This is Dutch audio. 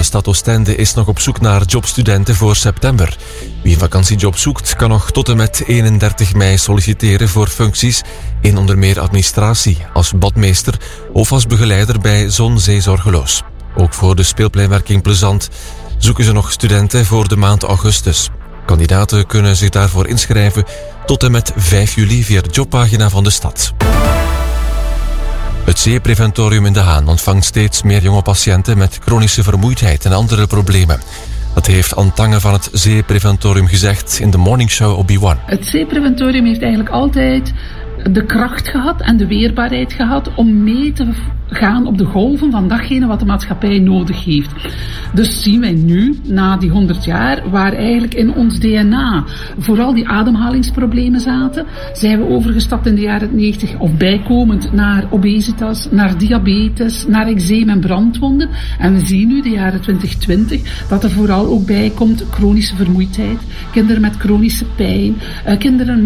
stad Oostende is nog op zoek naar jobstudenten voor september. Wie een vakantiejob zoekt, kan nog tot en met 31 mei solliciteren voor functies in onder meer administratie, als badmeester of als begeleider bij Zon-Zee Zorgeloos. Ook voor de speelpleinwerking Plezant zoeken ze nog studenten voor de maand augustus. Kandidaten kunnen zich daarvoor inschrijven tot en met 5 juli via de jobpagina van de stad. Het Zeepreventorium in De Haan ontvangt steeds meer jonge patiënten met chronische vermoeidheid en andere problemen. Dat heeft Anne Tange van het Zeepreventorium gezegd in de morningshow op B1. Het Zeepreventorium heeft eigenlijk altijd de kracht gehad en de weerbaarheid gehad om mee te gaan op de golven van datgene wat de maatschappij nodig heeft. Dus zien wij nu, na die 100 jaar, waar eigenlijk in ons DNA vooral die ademhalingsproblemen zaten, zijn we overgestapt in de jaren 90 of bijkomend naar obesitas, naar diabetes, naar eczeem en brandwonden. En we zien nu, de jaren 2020, dat er vooral ook bij komt chronische vermoeidheid, kinderen met chronische pijn, kinderen